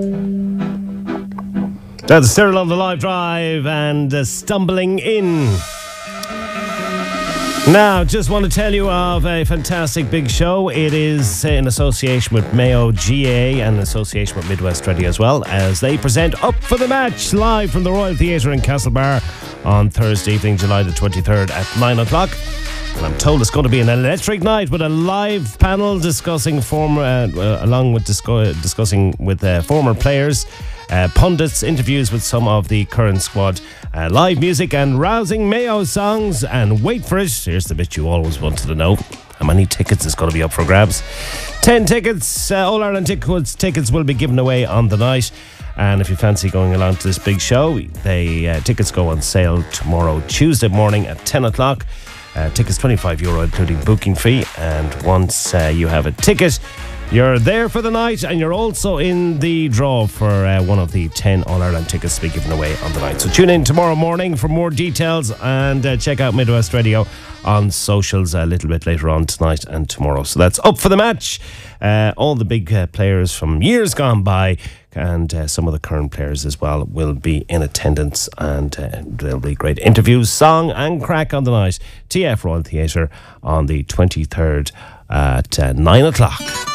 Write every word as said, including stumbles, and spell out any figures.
That's Cyril on the live drive and uh, Stumbling In. Now, just want to tell you of a fantastic big show. It is in association with Mayo G A and in association with Midwest Radio as well, as they present Up for the Match live from the Royal Theatre in Castlebar on Thursday evening, July the twenty-third at nine o'clock. And I'm told it's going to be an electric night with a live panel discussing former, uh, uh, along with disco- discussing with uh, former players, uh, pundits, interviews with some of the current squad, uh, live music and rousing Mayo songs. And wait for it, here's the bit you always wanted to know: how many tickets is going to be up for grabs? Ten tickets, uh, All Ireland tickets, tickets will be given away on the night. And if you fancy going along to this big show, the uh, tickets go on sale tomorrow, Tuesday morning at ten o'clock. Uh, tickets twenty-five euro including booking fee, and once uh, you have a ticket, you're there for the night, and you're also in the draw for uh, one of the ten All-Ireland tickets to be given away on the night. So tune in tomorrow morning for more details, and uh, check out Midwest Radio on socials a little bit later on tonight and tomorrow. So that's Up for the Match. Uh, all the big uh, players from years gone by and uh, some of the current players as well will be in attendance, and uh, there'll be great interviews, song and crack on the night. T F Royal Theatre on the twenty-third at uh, nine o'clock.